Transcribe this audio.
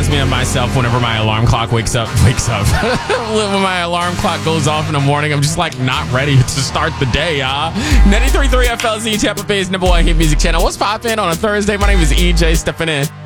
me of myself whenever my alarm clock wakes up. When my alarm clock goes off in the morning, I'm just like not ready to start the day, y'all. 93.3 FLZ, Tampa Bay's #1 hit music channel. What's poppin' on a Thursday? My name is EJ, stepping in